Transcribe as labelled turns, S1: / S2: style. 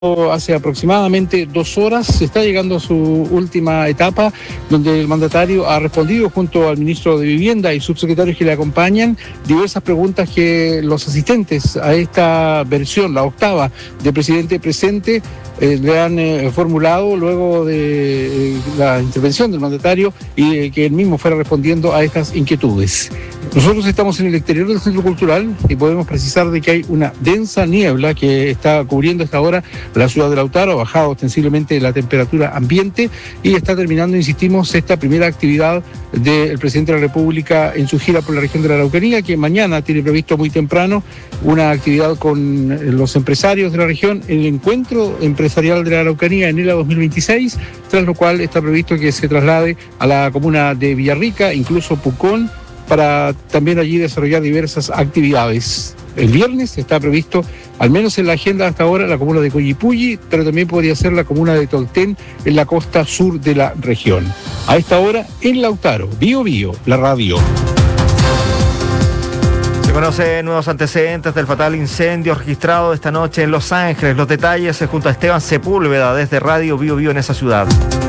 S1: Hace aproximadamente 2 horas se está llegando a su última etapa, donde el mandatario ha respondido junto al ministro de Vivienda y subsecretarios que le acompañan diversas preguntas que los asistentes a esta versión, la octava de presidente presente, le han formulado luego de la intervención del mandatario y que él mismo fuera respondiendo a estas inquietudes. Nosotros estamos en el exterior del Centro Cultural y podemos precisar de que hay una densa niebla que está cubriendo a esta hora la ciudad de Lautaro. Ha bajado ostensiblemente la temperatura ambiente y está terminando, insistimos, esta primera actividad del presidente de la República en su gira por la región de la Araucanía, que mañana tiene previsto muy temprano una actividad con los empresarios de la región, el encuentro empresarial de la Araucanía en ELA 2026, tras lo cual está previsto que se traslade a la comuna de Villarrica, incluso Pucón, para también allí desarrollar diversas actividades. El viernes está previsto, al menos en la agenda hasta ahora, la comuna de Coyipulli, pero también podría ser la comuna de Tolten, en la costa sur de la región. A esta hora, en Lautaro, Bío Bío, la radio.
S2: Se conocen nuevos antecedentes del fatal incendio registrado esta noche en Los Ángeles. Los detalles junto a Esteban Sepúlveda desde Radio Bío Bío en esa ciudad.